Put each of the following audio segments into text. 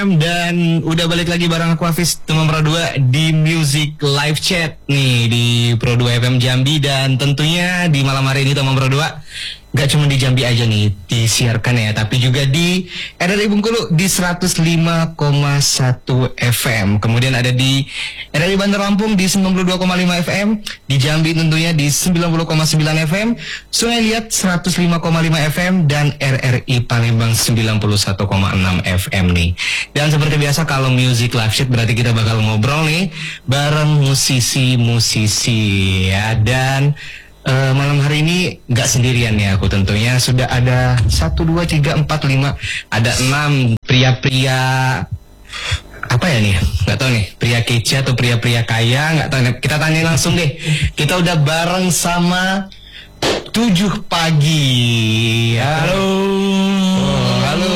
FM dan udah balik lagi bareng aku Hafiz teman Pro 2 di Music Live Chat nih di Pro 2 FM Jambi, dan tentunya di malam hari ini teman Pro 2 gak cuma di Jambi aja nih disiarkan ya, tapi juga di RRI Bengkulu di 105,1 FM. Kemudian ada di RRI Bandar Lampung di 92,5 FM, di Jambi tentunya di 90,9 FM, Sungai Liat 105,5 FM, dan RRI Palembang 91,6 FM nih. Dan seperti biasa kalau Music Live Chat berarti kita bakal ngobrol nih bareng musisi-musisi ya. Dan malam hari ini nggak sendirian ya aku, tentunya sudah ada 1, 2, 3, 4, 5, ada 6 pria-pria apa ya nih, nggak tahu nih, pria kece atau pria-pria kaya, nggak tahu. Kita tanya langsung deh. Kita udah bareng sama 7 pagi. Halo. Halo.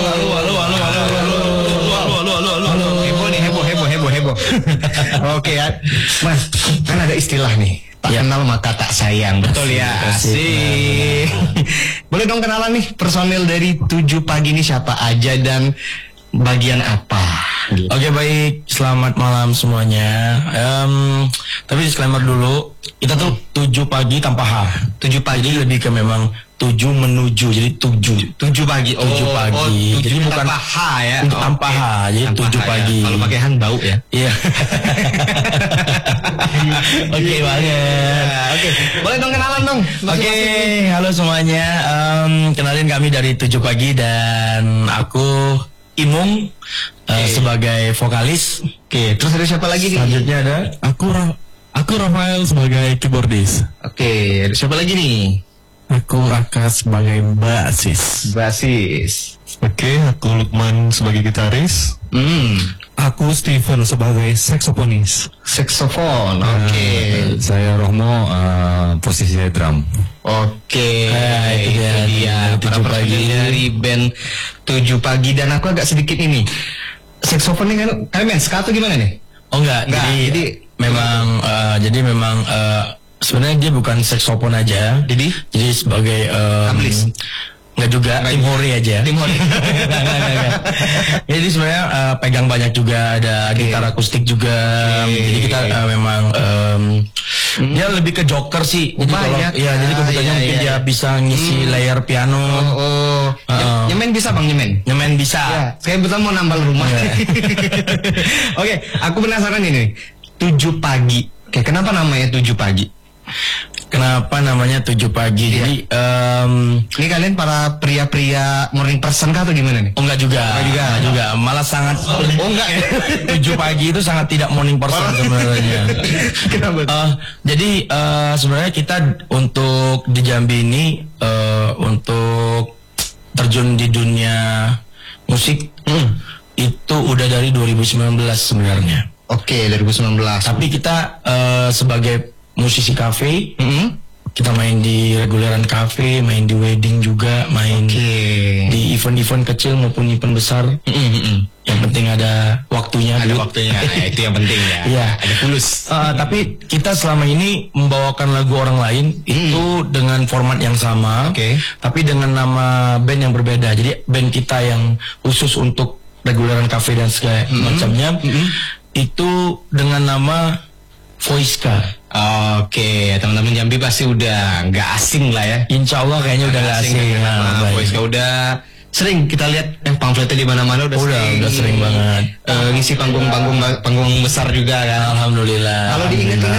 Heboh nih, heboh. Oke ya, Mas, kan ada istilah nih. Tak kenal maka tak sayang. Betul ya. Asik. Boleh dong kenalan nih personil dari 7 pagi ini siapa aja dan bagian apa? Gitu. Oke, baik, selamat malam semuanya. Tapi disclaimer dulu, kita tuh 7 pagi tanpa H. 7 pagi jadi lebih ke memang 7 menuju, jadi 7 pagi. 7 pagi. Jadi bukan tanpa H ya. Tanpa H, jadi 7 pagi. Kalau pakai Han bau ya. Iya. Oke banget. Oke, boleh dong kenalan dong. Oke, halo semuanya. Kenalin, kami dari 7 pagi dan aku Imung sebagai vokalis. Oke, terus ada siapa lagi? Selanjutnya ada Aku Rafael sebagai keyboardis. Oke, ada siapa lagi nih? Aku Raka sebagai basis. Oke, aku Lukman sebagai gitaris. Aku Steven sebagai saksofonis. Saxophone. Oke. Saya Rohmo posisinya drum. Oke. Itu dia 7 pagi dari band 7 pagi. Dan aku agak sedikit ini. Saxophone ini kan kalian main ska atau gimana nih? Oh enggak, jadi memang sebenarnya dia bukan saksofon aja. Jadi sebagai Ablis. Enggak juga, tim hori aja. Tim hori. Enggak. Jadi sebenarnya pegang banyak juga, ada gitar akustik juga. Jadi kita memang dia lebih ke joker sih. Jadi banyak. Jadi kebetulannya mungkin dia bisa ngisi layer piano. Nyemen bisa Bang, nyemen bisa. Ya, saya betul mau nambal rumah. Oke, aku penasaran ini. 7 pagi. Oke, kenapa namanya 7 pagi? Kenapa namanya 7 pagi? Jadi ini kalian para pria-pria morning person kah atau gimana nih? Oh enggak juga. Malah sangat enggak ya. 7 pagi itu sangat tidak morning person sebenarnya. Kenapa? Jadi sebenarnya kita untuk di Jambi ini untuk terjun di dunia musik itu udah dari 2019 sebenarnya. Oke, 2019. Tapi kita sebagai musisi kafe, kita main di reguleran kafe, main di wedding juga, main di event-event kecil maupun event besar. Yang penting ada waktunya. Ada waktunya, nah, itu yang penting ya. Iya. Ada fulus. Tapi kita selama ini membawakan lagu orang lain itu dengan format yang sama, tapi dengan nama band yang berbeda. Jadi band kita yang khusus untuk reguleran kafe dan segala macamnya itu dengan nama Voiska. Oke, teman-teman Jambi pasti udah nggak asing lah ya. Insya Allah kayaknya udah nggak asing. Voiska udah sering kita lihat pamfletnya di mana-mana udah sering banget. Ngisi panggung besar juga kan. Alhamdulillah. Kalau diingat-ingat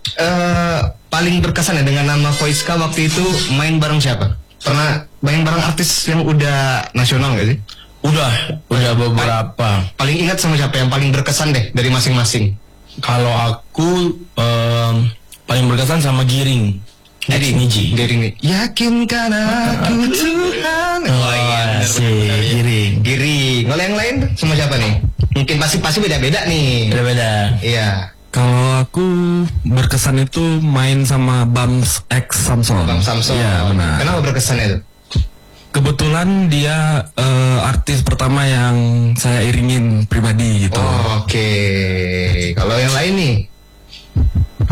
paling berkesan ya dengan nama Voiska waktu itu main bareng siapa? Pernah main bareng artis yang udah nasional nggak sih? Udah beberapa. Paling ingat sama siapa yang paling berkesan deh dari masing-masing? Kalau aku paling berkesan sama Giring. Giring. Yakinkan aku Tuhan. Oh iya, Giring. Kalau yang lain sama siapa nih? Mungkin pasti beda-beda nih. Beda-beda. Iya. Kalau aku berkesan itu main sama Bams X Samson. Iya, benar. Kenapa berkesan itu? Kebetulan dia artis pertama yang saya iringin pribadi gitu. Oke. Kalau yang lain nih?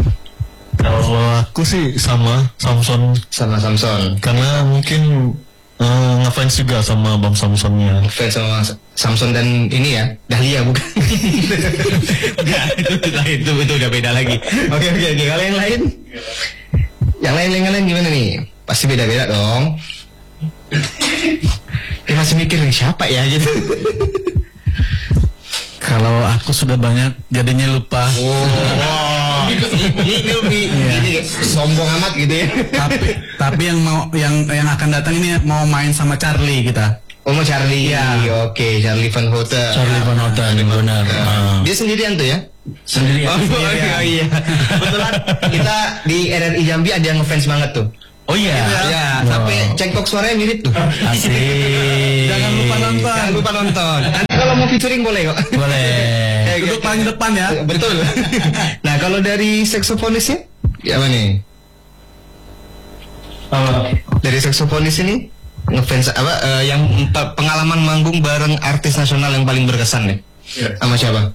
Kalau aku sih sama Samson. Sama Samson. Karena mungkin Ngefans juga sama Bang Samsonnya. Fans sama Samson dan ini ya Dahlia bukan? Enggak, itu udah beda lagi. Oke. Kalau yang lain? Yang lain gimana nih? Pasti beda-beda dong. Dia masih mikir nih siapa ya gitu. Kalau aku sudah banyak jadinya lupa. Ini sombong amat gitu ya. Tapi yang akan datang ini mau main sama Charlie kita. Oh, mau Charlie. Iya. Oke, Charlie Van Houten. Charlie Van Houten, benar. Dia sendirian tuh ya? Sendirian. Oh iya. Kebetulan kita di RRI Jambi ada yang ngefans banget tuh. Oh iya. Ya, sampai cengkok suaranya mirip tuh. Asik. Jangan lupa nonton. Nanti kalau mau featuring boleh kok. Boleh. Duduk paling depan ya. Betul. Nah, kalau dari saksofonisnya, ya apa nih? Dari saksofonis ini ngefans apa yang pengalaman manggung bareng artis nasional yang paling berkesan nih? Sama siapa?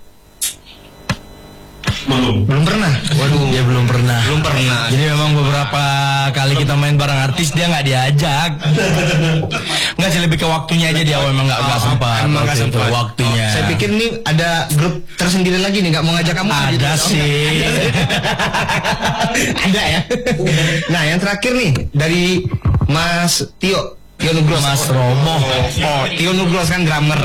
Belum pernah. Waduh, Dia belum pernah. Jadi memang beberapa kali kita main bareng artis dia nggak diajak. Nggak sih, lebih ke waktunya aja dia memang nggak sempat. Emang nggak sempat. Waktunya. Saya pikir nih ada grup tersendiri lagi nih nggak mau ngajak kamu. Ada sih. Ada ya. Nah, yang terakhir nih dari Mas Tio Nugros. Mas Romo. Oh, Tio Nugros kan drummer.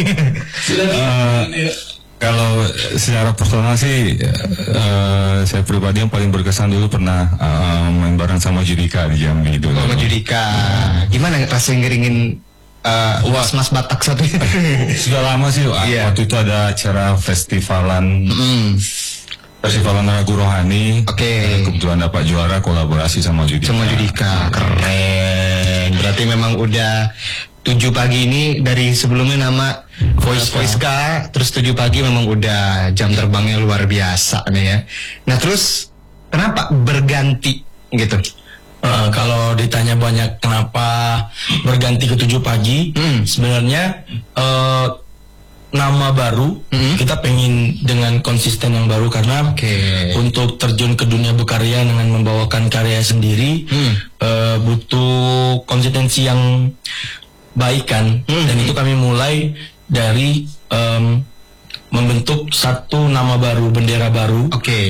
Kalau secara personal sih, saya pribadi yang paling berkesan dulu pernah main bareng sama Judika di Jambi dulu. Sama Judika. Gimana rasanya ngeringin mas Batak satu? Sudah lama sih. Iya. Waktu itu ada acara festivalan lagu rohani. Oke. Kebetulan dapat juara kolaborasi sama Judika. Keren. Berarti memang udah 7 pagi ini dari sebelumnya nama Voice-Ka, terus 7 pagi memang udah jam terbangnya luar biasa nih ya. Nah, terus kenapa berganti gitu? Kalau ditanya banyak kenapa berganti ke 7 pagi, sebenarnya nama baru kita pengen dengan konsisten yang baru karena untuk terjun ke dunia berkarya dengan membawakan karya sendiri butuh konsistensi yang baik kan, dan itu kami mulai dari membentuk satu nama baru, bendera baru.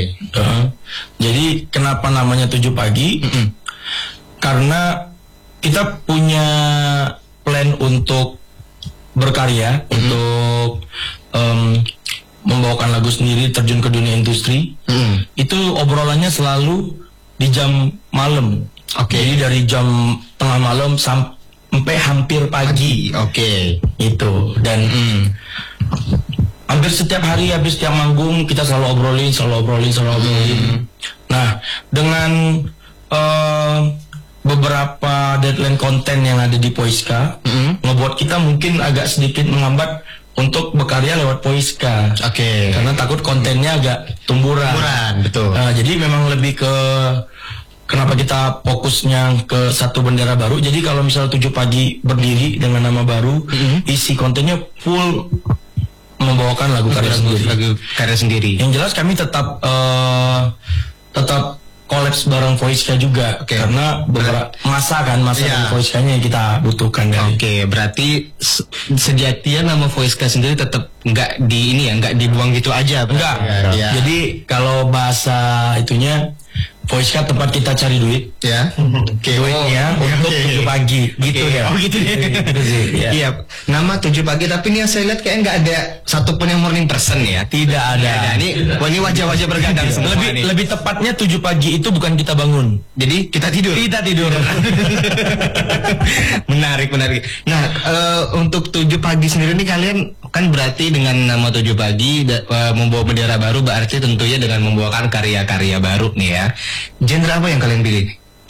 Jadi kenapa namanya 7 pagi? Karena kita punya plan untuk berkarya, untuk membawakan lagu sendiri, terjun ke dunia industri. Itu obrolannya selalu di jam malam. Jadi dari jam tengah malam sampai hampir pagi. Itu. Dan hampir setiap hari, habis setiap manggung kita selalu obrolin. Nah, dengan beberapa deadline konten yang ada di Voice-Ka, ngebuat kita mungkin agak sedikit menghambat untuk berkarya lewat Voice-Ka. Karena takut kontennya agak tumburan. Betul. Nah, jadi memang lebih ke kenapa kita fokusnya ke satu bendera baru. Jadi kalau misal 7 pagi berdiri dengan nama baru, isi kontennya full membawakan lagu karya sendiri. Yang jelas kami tetap kolaps bareng Voice-Ka juga, karena beberapa masa dari Voice-Ka-nya yang kita butuhkan. Berarti sejatinya nama Voice-Ka sendiri tetap nggak dibuang gitu aja. Enggak. Jadi kalau bahasa itunya, Voice-Ka tempat kita cari duit. Duitnya untuk 7 pagi gitu ya. Gitu ya. Iya. Nama 7 pagi, tapi ini yang saya lihat kayak nggak ada satupun yang morning person ya. Tidak ada. Ini wajah-wajah bergadang semua. Lebih tepatnya 7 pagi itu bukan kita bangun. Jadi kita tidur. Menarik. Nah, untuk 7 pagi sendiri nih, kalian kan berarti dengan nama 7 pagi membawa bendera baru, berarti tentunya dengan membawakan karya-karya baru nih ya. Genre apa yang kalian pilih?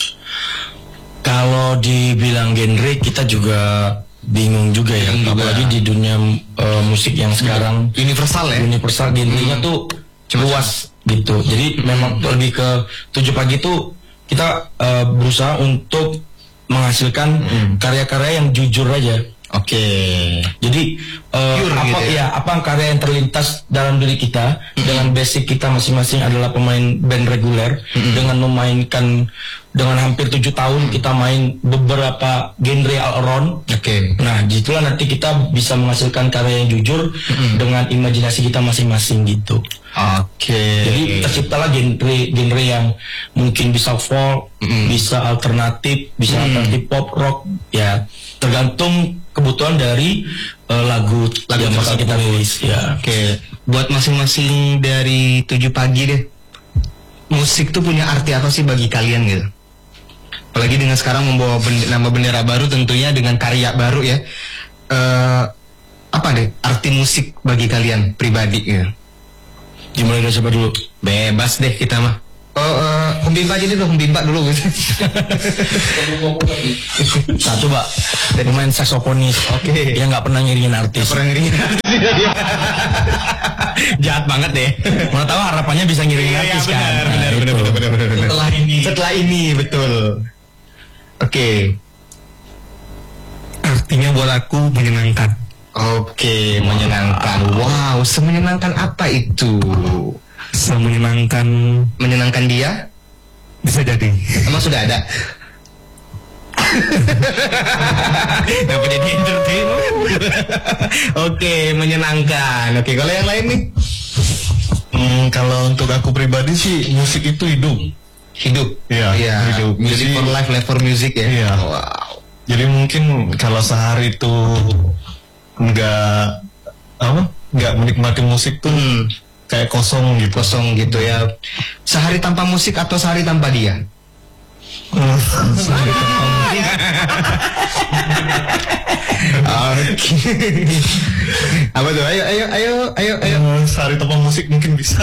Kalau dibilang genre, kita juga bingung juga ya. Apalagi di dunia musik yang sekarang universal ya. Universal, genrenya tuh luas gitu. Jadi memang lebih ke 7 pagi tuh kita berusaha untuk menghasilkan karya-karya yang jujur aja. Oke. Jadi Pure apa gitu ya? apa karya yang terlintas dalam diri kita dengan basic kita masing-masing adalah pemain band reguler dengan memainkan dengan hampir 7 tahun kita main beberapa genre all around. Oke. Nah, gitulah nanti kita bisa menghasilkan karya yang jujur dengan imajinasi kita masing-masing gitu. Oke. Jadi terciptalah genre yang mungkin bisa folk, bisa alternatif, bisa alternatif pop, rock, ya tergantung kebutuhan dari lagu yang bakal kita rilis. Ya. Oke. Buat masing-masing dari 7 pagi deh. Musik tuh punya arti apa sih bagi kalian gitu? Apalagi dengan sekarang membawa nama bendera baru tentunya dengan karya baru ya. Apa deh arti musik bagi kalian pribadi gitu? Dimulai dari siapa dulu? Bebas deh kita mah. Humbimba aja dulu, Humbimba dulu gitu. Nah, coba dari pemain saksofonis. Oke. Yang nggak pernah ngiringin artis. Pernah ngiringin artis dia. Jahat banget deh. Mau tahu harapannya bisa ngiringin artis kan? Nah, itu. Setelah ini betul. Oke. Artinya buat aku menyenangkan. Oke, menyenangkan. Wow, semenyenangkan apa itu? Menyenangkan Menyenangkan dia? bisa jadi. Emang sudah ada? Dapat jadi entertain. Oke, menyenangkan. Oke, kalau yang lain nih? Kalau untuk aku pribadi sih musik itu hidup. Hidup. Iya, hidup. Music Jadi- for life, life for music ya. Iya. Wow. Jadi mungkin kalau sehari itu nggak menikmati musik tuh kayak kosong gitu. Kosong gitu ya. Sehari tanpa musik atau sehari tanpa dia? Oke. Apa tuh? Ayo. Sehari tanpa musik mungkin bisa.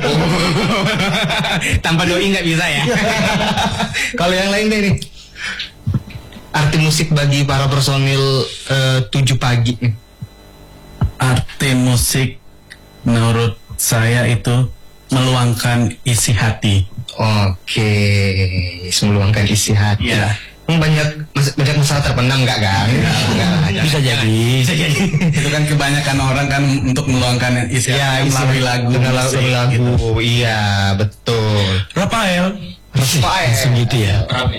Tanpa doi nggak bisa ya. Kalau yang lain deh nih. Arti musik bagi para personil 7 pagi nih. Arti musik menurut saya itu meluangkan isi hati. Oke, meluangkan isi hati. Iya. Banyak masalah terpendam nggak kan? Nggak. Bisa jadi. Itu kan kebanyakan orang kan untuk meluangkan isi hati melalui lagu. musik, gitu. Iya, betul. Rafael. Rafael. Langsung gitu ya.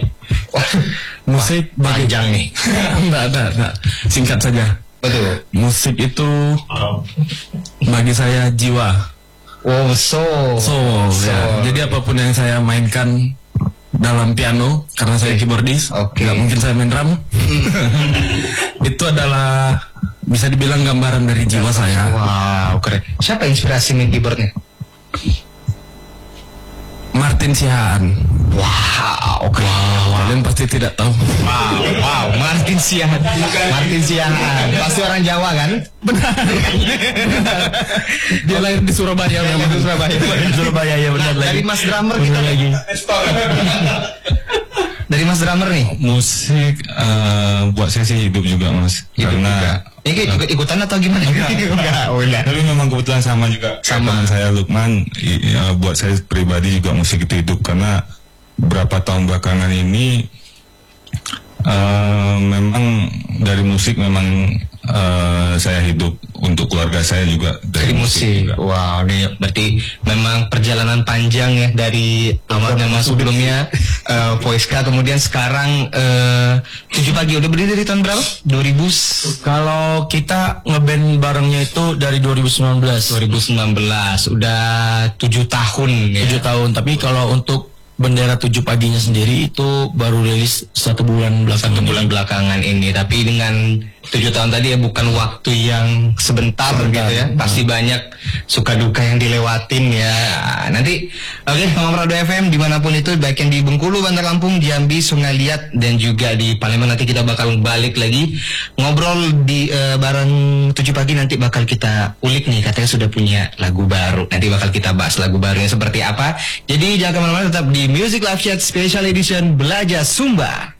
Musik bagi Panjang nih. enggak. Singkat saja. Betul. Musik itu bagi saya jiwa. Oh, so. Ya. Jadi apapun yang saya mainkan dalam piano karena saya keyboardis, Oke. nggak mungkin saya main drum. Itu adalah bisa dibilang gambaran dari jiwa saya. Wow, keren. Siapa inspirasi main keyboardnya? Martin Sihaan. Wow, keren. Kalian pasti tidak tahu. Wow, Martin Siahaan. Martin Siahaan. Pasti orang Jawa kan? Dia lahir di Surabaya memang. Di Surabaya. Di Surabaya ya benar lagi. Dari Mas Drummer kita lagi. Dari Mas Drummer nih. Musik buat saya sih hidup juga mas. Karena Ini ikutan atau gimana? Enggak, enggak. tapi memang kebetulan sama juga. Sama saya Lukman. Buat saya pribadi juga musik itu hidup karena berapa tahun belakangan ini memang dari musik memang saya hidup untuk keluarga saya juga Dari musik. juga. Wow, ini berarti memang perjalanan panjang ya dari awal memang sebelumnya Voice-Ka, kemudian sekarang 7 pagi udah berdiri dari tahun berapa? 2000 Kalau kita ngeband barengnya itu dari 2019. 2019 udah 7 tahun ya. 7 tahun. Tapi kalau untuk bendera 7 paginya sendiri itu baru rilis 1 bulan belakangan. 1 bulan belakangan ini, tapi dengan 7 tahun tadi ya bukan waktu yang sebentar gitu ya. Pasti banyak suka duka yang dilewatin ya. Nanti oke, Mama Prado FM dimanapun itu, baik yang di Bengkulu, Bandar Lampung, Jambi, Sungai Liat, dan juga di Palembang, nanti kita bakal balik lagi ngobrol di bareng 7 pagi. Nanti bakal kita ulik nih, katanya sudah punya lagu baru. Nanti bakal kita bahas lagu barunya seperti apa. Jadi jangan kemana-mana, tetap di Music Live Chat Special Edition Belajar Sumba.